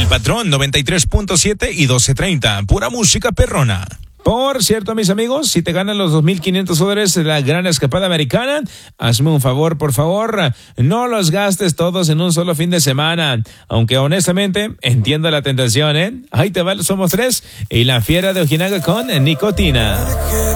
Patrón 93.7 y 1230. Pura música perrona. Por cierto, mis amigos, si te ganan los $2,500 de la gran escapada americana, hazme un favor, por favor, no los gastes todos en un solo fin de semana. Aunque honestamente, entiendo la tentación, ¿eh? Ahí te va, somos tres y la fiera de Ojinaga con Nicotina.